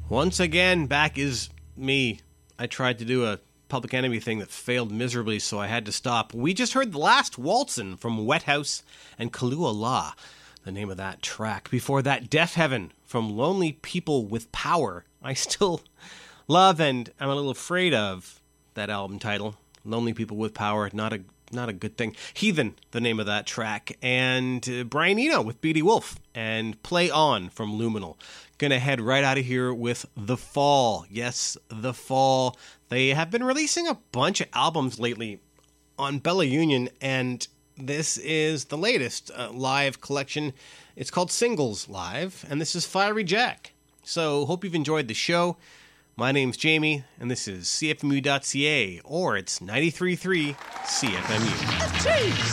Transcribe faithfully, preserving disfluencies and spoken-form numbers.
Once again, back is me. I tried to do a Public Enemy thing that failed miserably, so I had to stop. We just heard The Last Waltzin' from Wet House and Kahlua La, the name of that track. Before that, Deaf Heaven from Lonely People with Power. I still love and I'm a little afraid of that album title, Lonely People with Power. Not a not a good thing. Heathen, the name of that track. And uh, Brian Eno with Beatty Wolf and Play On from Luminal. Gonna head right out of here with The Fall. Yes, The Fall. They have been releasing a bunch of albums lately on Bella Union, and this is the latest uh, live collection. It's called Singles Live, and this is Fiery Jack. So, hope you've enjoyed the show. My name's Jamie, and this is C F M U dot C A, or it's ninety-three point three C F M U.